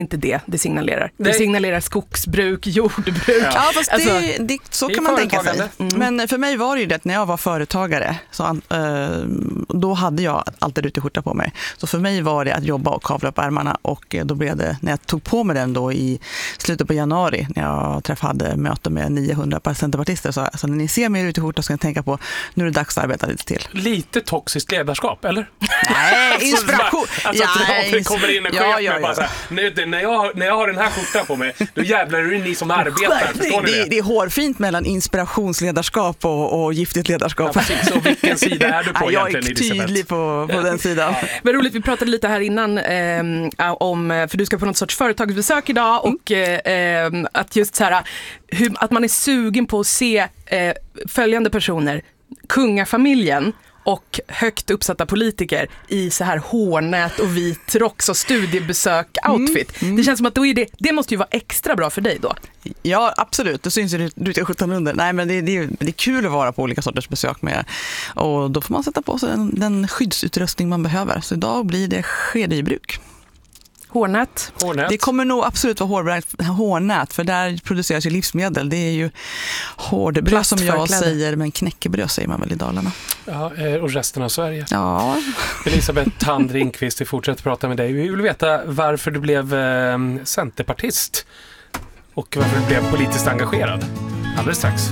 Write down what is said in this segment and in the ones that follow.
inte det signalerar. Det signalerar skogsbruk, jordbruk. Ja, fast så kan man tänka sig. Men för mig var det ju det att när jag var företagare då hade jag alltid uteskjorta på mig. Så för mig var det att jobba och kavla upp ärmarna, och då blev det, när jag tog på mig den då i slutet på januari när jag hade möte med 900 centerpartister, så alltså, när ni ser mig i uteskjorta ska ni tänka på, nu är det dags att arbeta lite till. Lite toxiskt ledarskap, eller? Nej, inspiration. Det kommer in en chef med bara så här, när jag har den här skjortan på mig, då jävlar är det ni som arbetar. Förstår ni det? Det är hårfint mellan inspirationsledarskap och giftigt ledarskap. Ja, precis. Så vilken sida är du på jag egentligen? Jag är tydlig på den sidan. Men roligt, vi pratade lite här innan om, för du ska på något sorts företagsbesök idag, och att just så här, att man är sugen på att se följande personer, kungafamiljen och högt uppsatta politiker i så här hårnät och vit rock och studiebesök-outfit. Det känns som att då är det måste ju vara extra bra för dig då. Ja, absolut. Det syns ju ut i 17 under. Nej, men det är kul att vara på olika sorters besök med. Och då får man sätta på sig den skyddsutrustning man behöver. Så idag blir det skede i bruk. Hårnät. Det kommer nog absolut vara hårnät, för där produceras ju livsmedel. Det är ju hårdbröd som jag säger, men knäckebröd säger man väl i Dalarna. Ja, och resten av Sverige. Ja. Elisabeth Thand Ringqvist, vi fortsätter prata med dig. Vi vill veta varför du blev centerpartist och varför du blev politiskt engagerad. Alldeles strax.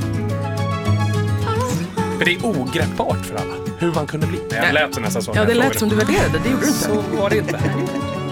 För det är ogreppbart för alla hur man kunde bli. Det lät nästan så. Ja, det lät som du värderade, det gjorde du inte. Så var det inte.